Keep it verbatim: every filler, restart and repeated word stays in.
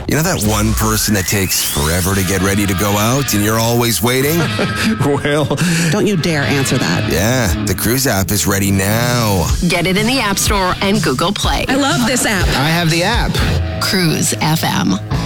You know that one person that takes forever to get ready to go out and you're always waiting? Well, don't you dare answer that. Yeah, the Cruise app is ready now. Get it in the App Store and Google Play. I love this app. I have the app. Cruise F M.